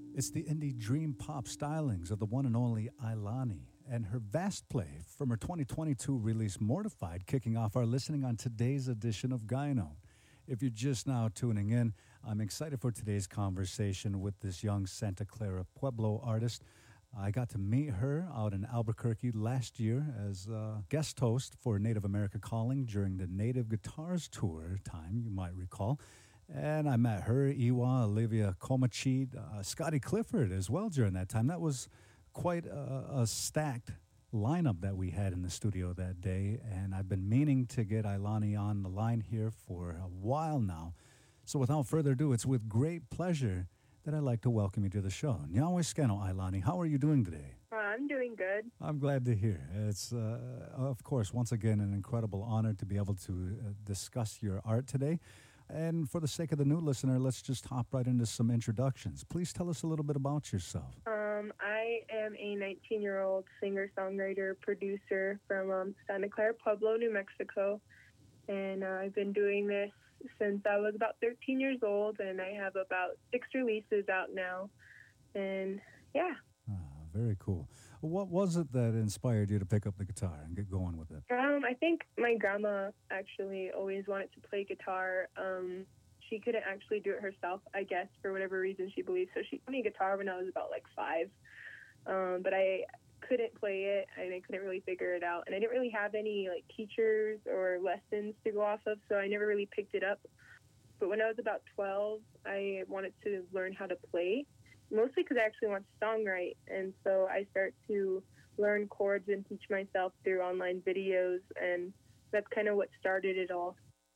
It's the indie dream pop stylings of the one and only Ailani and her vast play from her 2022 release Mortified, kicking off our listening on today's edition of Gyno. If you're just now tuning in, I'm excited for today's conversation with this young Santa Clara Pueblo artist. I got to meet her out in Albuquerque last year as a guest host for Native America Calling during the Native Guitars Tour time, you might recall. And I met her, Iwa, Olivia Comachid, Scotty Clifford as well during that time. That was quite a stacked lineup that we had in the studio that day. And I've been meaning to get Ailani on the line here for a while now. So without further ado, it's with great pleasure that I'd like to welcome you to the show. Nyaweskeno, Ailani, how are you doing today? I'm doing good. I'm glad to hear. It's, of course, once again, an incredible honor to be able to discuss your art today. And for the sake of the new listener, let's just hop right into some introductions. Please tell us a little bit about yourself. I am a 19-year-old singer-songwriter, producer from Santa Clara Pueblo, New Mexico. And I've been doing this since I was about 13 years old, and I have about 6 releases out now. And yeah. Very cool. What was it that inspired you to pick up the guitar and get going with it? I think my grandma actually always wanted to play guitar. She couldn't actually do it herself, I guess, for whatever reason she believes. So she got me a guitar when I was about 5. But I couldn't play it, and I couldn't really figure it out. And I didn't really have any teachers or lessons to go off of, so I never really picked it up. But when I was about 12, I wanted to learn how to play, mostly because I actually want to songwrite. And so I start to learn chords and teach myself through online videos, and that's kind of what started it all.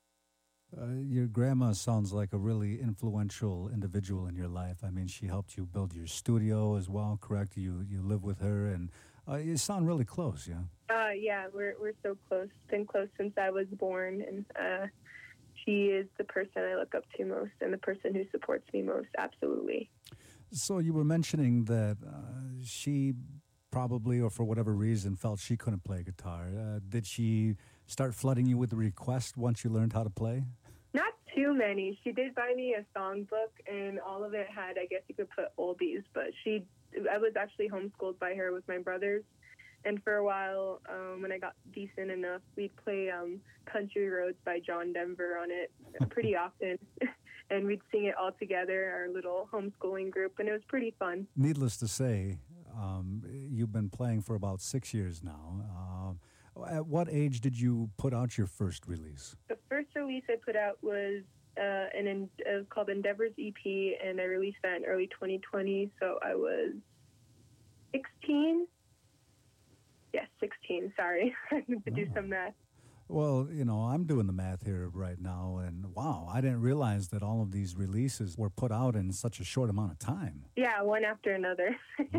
Your grandma sounds like a really influential individual in your life. I mean, she helped you build your studio as well, correct? You live with her, and you sound really close, yeah? Yeah, we're so close. Been close since I was born, and she is the person I look up to most and the person who supports me most, absolutely. So you were mentioning that she probably, or for whatever reason, felt she couldn't play guitar. Did she start flooding you with the requests once you learned how to play? Not too many. She did buy me a songbook, and all of it had, I guess you could put oldies, but I was actually homeschooled by her with my brothers. And for a while, when I got decent enough, we'd play Country Roads by John Denver on it pretty often. And we'd sing it all together, our little homeschooling group, and it was pretty fun. Needless to say, you've been playing for about 6 years now. At what age did you put out your first release? The first release I put out was called Endeavors EP, and I released that in early 2020, so I was 16. Yes, 16, sorry. I need to do some math. Well, I'm doing the math here right now, and wow, I didn't realize that all of these releases were put out in such a short amount of time. Yeah, one after another.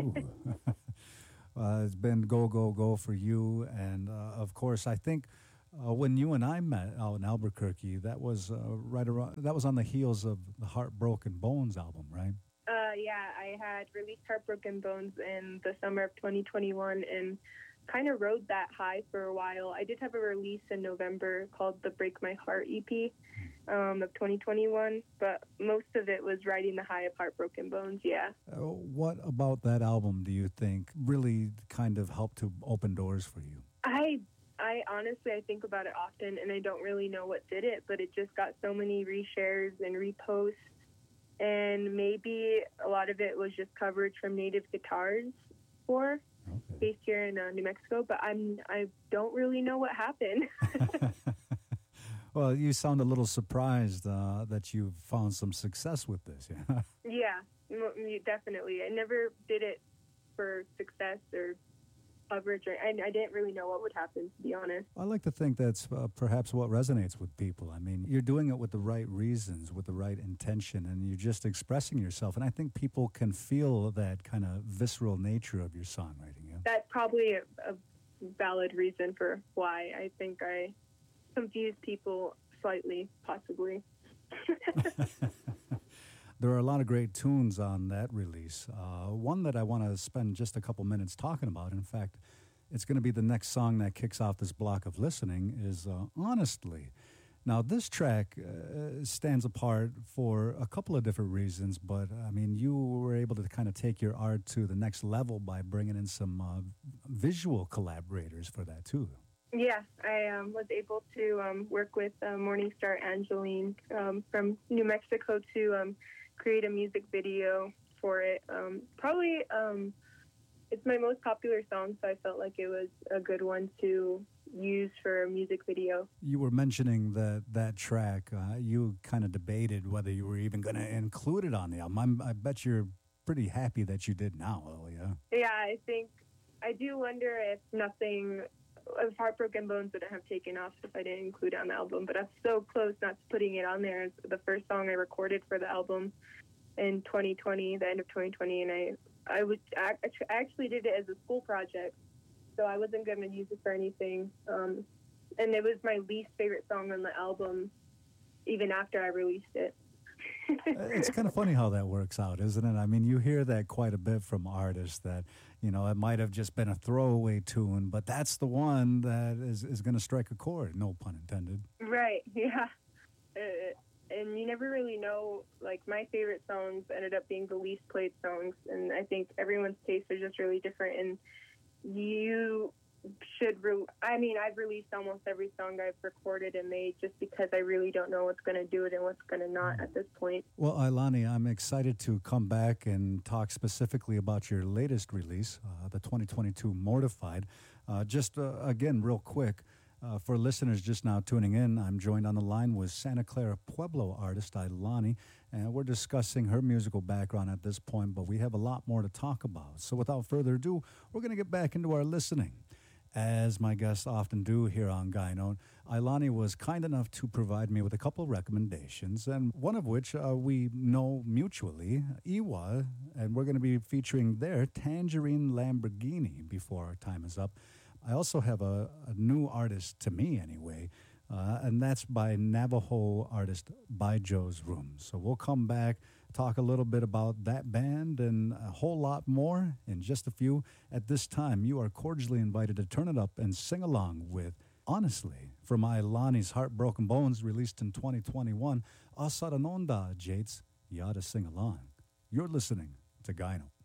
It's been go for you, and of course, I think when you and I met out in Albuquerque, that was that was on the heels of the Heartbroken Bones album, right? Yeah, I had released Heartbroken Bones in the summer of 2021, and kind of rode that high for a while. I did have a release in November called the Break My Heart EP of 2021, but most of it was riding the high of Heartbroken Bones, yeah. What about that album do you think really kind of helped to open doors for you? I honestly, I think about it often, and I don't really know what did it, but it just got so many reshares and reposts, and maybe a lot of it was just coverage from Native Guitars for based here in New Mexico, but I don't really know what happened. Well, you sound a little surprised that you've found some success with this, yeah? Yeah, definitely. I never did it for success or coverage, I didn't really know what would happen, to be honest. I like to think that's perhaps what resonates with people. I mean, you're doing it with the right reasons, with the right intention, and you're just expressing yourself. And I think people can feel that kind of visceral nature of your songwriting. Yeah? That's probably a valid reason for why I think I confuse people slightly, possibly. There are a lot of great tunes on that release. One that I want to spend just a couple minutes talking about, in fact, it's going to be the next song that kicks off this block of listening, is Honestly. Now, this track stands apart for a couple of different reasons, but I mean, you were able to kind of take your art to the next level by bringing in some visual collaborators for that, too. Yeah, I was able to work with Morningstar Angeline from New Mexico to create a music video for it. Probably it's my most popular song, so I felt like it was a good one to use for a music video. You were mentioning that track. You kind of debated whether you were even going to include it on the album. I bet you're pretty happy that you did now, Lilia. Yeah, I think I do wonder if Heartbroken Bones wouldn't have taken off if I didn't include it on the album. But I'm so close not to putting it on there. It's the first song I recorded for the album in 2020, the end of 2020, and I actually did it as a school project, so I wasn't going to use it for anything. And it was my least favorite song on the album, even after I released it. It's kind of funny how that works out, isn't it? I mean, you hear that quite a bit from artists that, you know, it might have just been a throwaway tune, but that's the one that is going to strike a chord, no pun intended. Right, yeah. And you never really know, like, my favorite songs ended up being the least played songs, and I think everyone's tastes are just really different, and you should I've released almost every song I've recorded and made just because I really don't know what's going to do it and what's going to not at this point. Well, Ailani, I'm excited to come back and talk specifically about your latest release, the 2022 Mortified. Again, real quick, for listeners just now tuning in, I'm joined on the line with Santa Clara Pueblo artist Ailani, and we're discussing her musical background at this point, but we have a lot more to talk about. So without further ado, we're going to get back into our listening. As my guests often do here on Guy Note, Ailani was kind enough to provide me with a couple of recommendations, and one of which we know mutually, Iwa, and we're going to be featuring their Tangerine Lamborghini before our time is up. I also have a new artist, to me anyway, and that's by Navajo artist By Joe's Room. So we'll come back, talk a little bit about that band and a whole lot more in just a few. At this time, you are cordially invited to turn it up and sing along with Honestly from Ailani's Heartbroken Bones, released in 2021. Asaranonda Jates, you ought to sing along. You're listening to Guy Note.